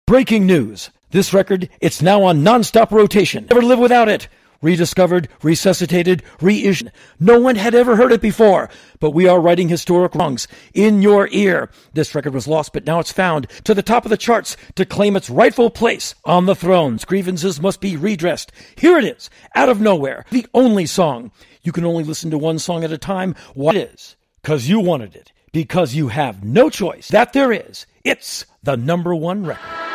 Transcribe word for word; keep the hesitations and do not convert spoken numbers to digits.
Breaking news. This record, it's now on non-stop rotation. Never live without it. Rediscovered, resuscitated, reissued. No one had ever heard it before, but we are righting historic wrongs in your ear. This record was lost, but now it's found to the top of the charts to claim its rightful place on the thrones. Grievances must be redressed. Here it is, out of nowhere, the only song. You can only listen to one song at a time. What it is? Because you wanted it. Because you have no choice. That there is. It's the number one record.